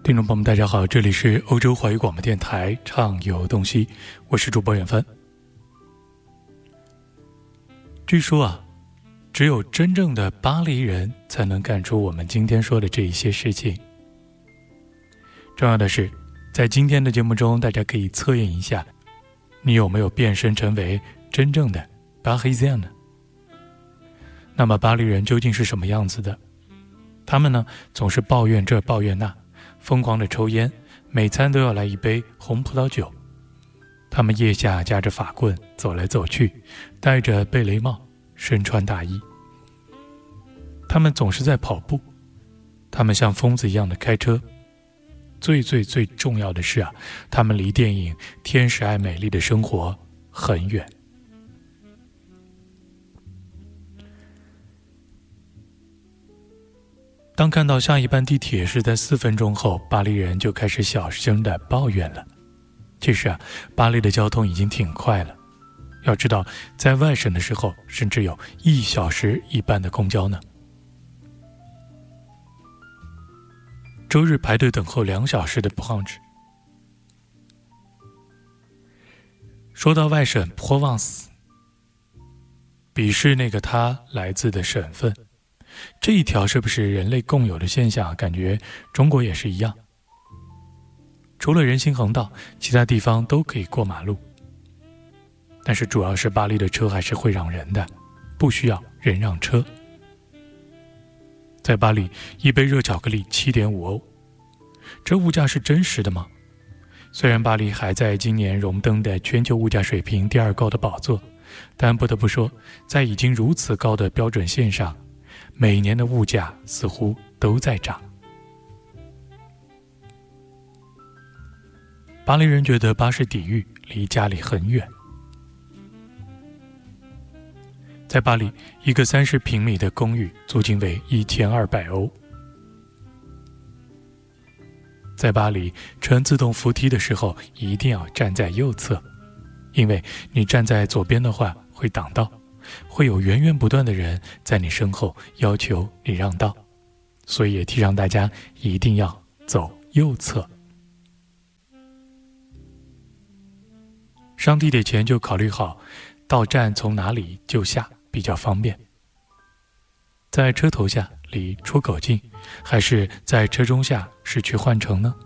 听众朋友们大家好，这里是欧洲华语广播电台畅游东西，我是主播远帆。据说只有真正的巴黎人才能干出我们今天说的这一些事情。重要的是，在今天的节目中，大家可以测验一下，你有没有变身成为真正的巴黎人呢？那么巴黎人究竟是什么样子的？他们呢，总是抱怨这抱怨那，疯狂的抽烟，每餐都要来一杯红葡萄酒。他们腋下夹着法棍走来走去，戴着贝雷帽，身穿大衣。他们总是在跑步，他们像疯子一样的开车。最重要的是他们离电影《天使爱美丽的生活》很远。当看到下一班地铁是在4分钟后，巴黎人就开始小声地抱怨了。其实巴黎的交通已经挺快了。要知道，在外省的时候，甚至有1小时一班的公交呢。周日排队等候2小时的不止。说到外省 Provence， 鄙视那个他来自的省份。这一条是不是人类共有的现象？感觉中国也是一样。除了人行横道，其他地方都可以过马路。但是主要是巴黎的车还是会让人的，不需要人让车。在巴黎，一杯热巧克力7.5欧，这物价是真实的吗？虽然巴黎还在今年荣登的全球物价水平第2高的宝座，但不得不说，在已经如此高的标准线上，每年的物价似乎都在涨。巴黎人觉得巴士底狱离家里很远。在巴黎，一个30平米的公寓租金为1200欧。在巴黎，乘自动扶梯的时候一定要站在右侧，因为你站在左边的话会挡道，会有源源不断的人在你身后要求你让道，所以也提倡大家一定要走右侧。上地铁前就考虑好到站从哪里就下比较方便，在车头下离出口近，还是在车中下市区换乘呢？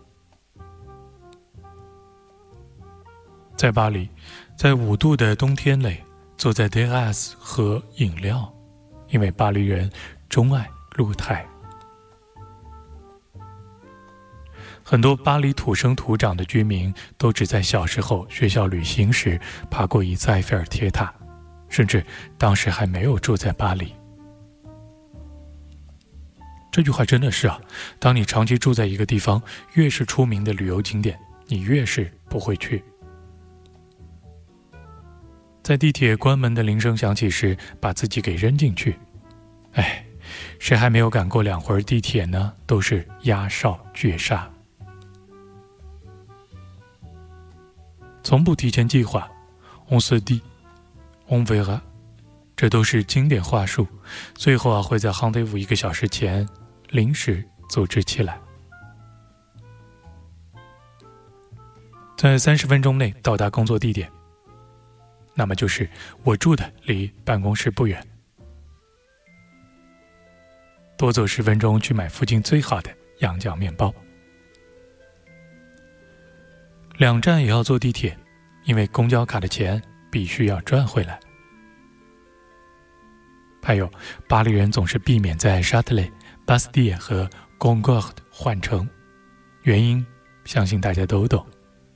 在巴黎，在5度的冬天里，坐在 terrace 喝饮料，因为巴黎人钟爱露台。很多巴黎土生土长的居民都只在小时候学校旅行时爬过一次埃菲尔铁塔，甚至当时还没有住在巴黎。这句话真的是当你长期住在一个地方，越是出名的旅游景点，你越是不会去。在地铁关门的铃声响起时，把自己给扔进去。谁还没有赶过2回地铁呢？都是压哨绝杀。从不提前计划 on se dit on verra， 这都是经典话术，最后会在 rendezvous 1个小时前临时组织起来。在30分钟内到达工作地点，那么就是我住的离办公室不远。多走10分钟去买附近最好的羊角面包。2站也要坐地铁，因为公交卡的钱必须要赚回来。还有，巴黎人总是避免在沙特雷、巴斯蒂耶和 Concorde 换乘，原因相信大家都懂。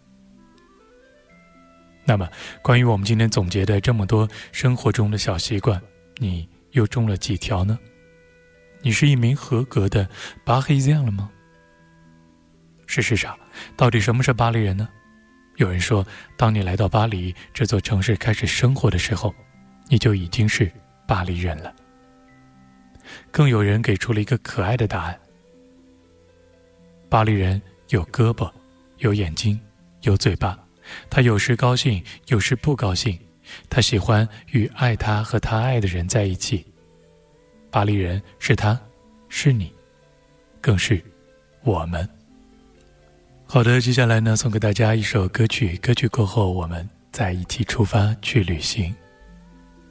那么，关于我们今天总结的这么多生活中的小习惯，你又中了几条呢？你是一名合格的巴黎人了吗？事实上，到底什么是巴黎人呢？有人说，当你来到巴黎这座城市开始生活的时候，你就已经是巴黎人了。更有人给出了一个可爱的答案：巴黎人有胳膊，有眼睛，有嘴巴，他有时高兴，有时不高兴，他喜欢与爱他和他爱的人在一起。巴黎人是他，是你，更是我们。 好的，接下来呢，送给大家一首歌曲，歌曲过后我们再一起出发去旅行。